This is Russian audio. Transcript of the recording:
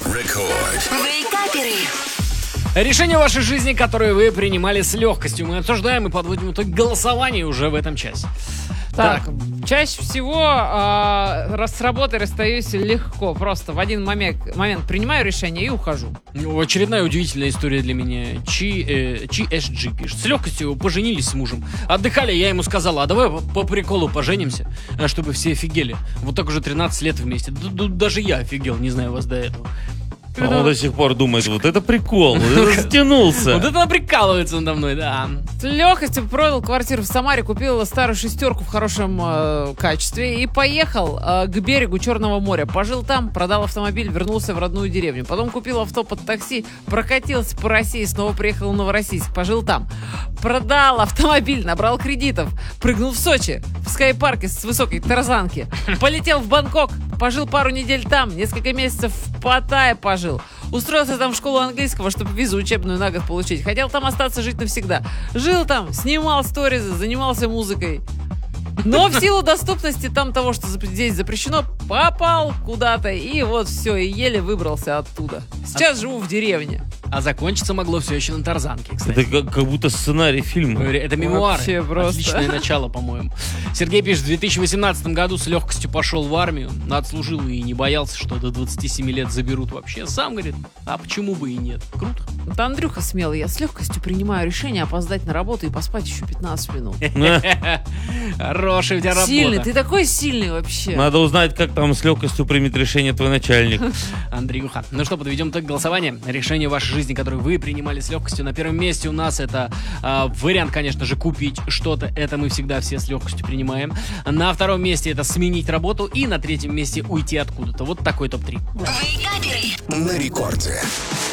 Вейкаперы. Решения вашей жизни, которые вы принимали с легкостью, мы обсуждаем и подводим итог голосования уже в этом часе. Так, чаще всего с работы расстаюсь легко. Просто в один момент принимаю решение и ухожу. Очередная удивительная история для меня. CSG пишет. С легкостью поженились с мужем. Отдыхали, я ему сказала, а давай по приколу поженимся, чтобы все офигели. Вот так уже 13 лет вместе. Даже я офигел, не знаю вас до этого. А он до сих пор думает, вот это прикол, вот это стянулся. Вот это прикалывается надо мной, да. С легкостью продал квартиру в Самаре, купил старую шестерку в хорошем качестве и поехал к берегу Черного моря. Пожил там, продал автомобиль, вернулся в родную деревню. Потом купил авто под такси, прокатился по России, снова приехал в Новороссийск, пожил там. Продал автомобиль, набрал кредитов, прыгнул в Сочи, в скайпарке с высокой тарзанки. Полетел в Бангкок, пожил пару недель там, несколько месяцев в Паттайе пожил. Устроился там в школу английского, чтобы визу учебную на год получить. Хотел там остаться жить навсегда. Жил там, снимал сторизы, занимался музыкой. Но в силу доступности там того, что здесь запрещено, попал куда-то. И вот все, и еле выбрался оттуда. Сейчас живу в деревне. А закончиться могло все еще на тарзанке, кстати. Это как будто сценарий фильма. Это мемуары. Вообще просто. Отличное начало, по-моему. Сергей пишет, в 2018 году с легкостью пошел в армию, отслужил и не боялся, что до 27 лет заберут вообще. Сам говорит, а почему бы и нет? Круто. Вот Андрюха смелый, я с легкостью принимаю решение опоздать на работу и поспать еще 15 минут. Хорошая у тебя работа. Сильный, ты такой сильный вообще. Надо узнать, как там с легкостью примет решение твой начальник. Андрюха. Ну что, подведем итог голосования. Решение вашей жизни, которое вы принимали с легкостью. На первом месте у нас это вариант, конечно же, купить что-то. Это мы всегда все с легкостью принимаем. На втором месте это сменить работу. И на третьем месте уйти откуда-то. Вот такой топ-3. Вейкаперы. На рекорде.